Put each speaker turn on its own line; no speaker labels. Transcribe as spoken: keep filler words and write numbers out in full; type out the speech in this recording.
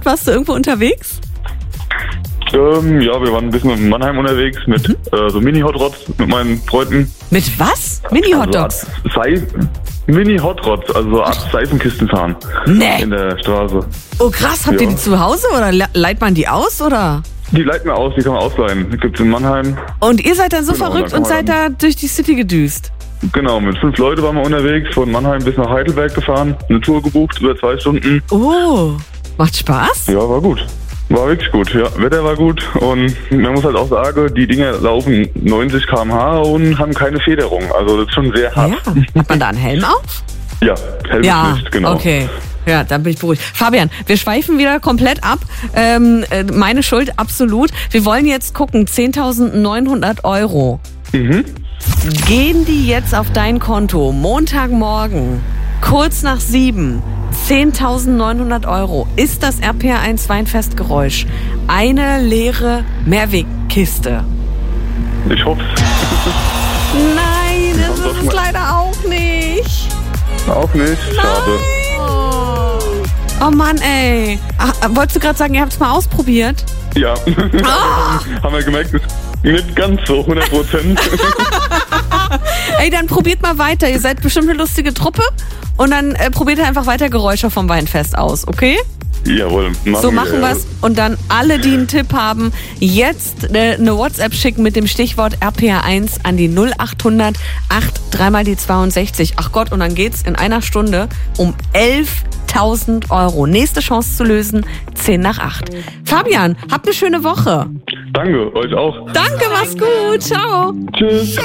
Warst du irgendwo unterwegs?
Ähm, ja, wir waren ein bisschen in Mannheim unterwegs mit mhm. äh, so Mini-Hot-Rods mit meinen Freunden.
Mit was? Mini-Hotdogs?
Also Seif- Mini-Hot-Rods, also so Art Seifenkisten fahren.
Nee.
In der Straße.
Oh krass, habt
ja.
ihr die zu Hause oder le- leiht man die aus, oder?
Die leiten wir aus, die kann man ausleihen. Die gibt's in Mannheim.
Und ihr seid dann so
Genau,
verrückt
dann
und seid da durch die City gedüst?
Genau, mit fünf Leuten waren wir unterwegs, von Mannheim bis nach Heidelberg gefahren, eine Tour gebucht, über zwei Stunden.
Oh, macht Spaß?
Ja, war gut. War wirklich gut, ja. Wetter war gut und man muss halt auch sagen, die Dinger laufen neunzig Kilometer pro Stunde und haben keine Federung. Also das ist schon sehr hart.
Ja. Hat man da einen Helm auf?
Ja, Helm
Ja,
nicht, genau.
okay. Ja, dann bin ich beruhigt. Fabian, wir schweifen wieder komplett ab. Ähm, äh, meine Schuld, absolut. Wir wollen jetzt gucken, zehntausendneunhundert Euro.
Mhm.
Gehen die jetzt auf dein Konto Montagmorgen, kurz nach sieben, zehntausendneunhundert Euro, ist das R P R eins Weinfestgeräusch eine leere Mehrwegkiste?
Ich hoffe
Nein, das ist es leider auch nicht.
auch nicht. Schade.
Oh, oh Mann, ey. Ach, wolltest du gerade sagen, ihr habt es mal ausprobiert?
Ja.
Ah.
Haben wir gemerkt, ist nicht ganz so hundert Prozent.
Ey, dann probiert mal weiter. Ihr seid bestimmt eine lustige Truppe. Und dann äh, probiert einfach weiter Geräusche vom Weinfest aus, okay?
Jawohl. Machen
So machen
wir
wir's. Und dann alle, die einen Tipp haben, jetzt äh, eine WhatsApp schicken mit dem Stichwort R P R eins an die null achthundert acht dreimal die zweiundsechzig. Ach Gott, und dann geht's in einer Stunde um elftausend Euro. Nächste Chance zu lösen, zehn nach acht. Fabian, habt eine schöne Woche.
Danke, euch auch.
Danke, mach's gut. Ciao.
Tschüss.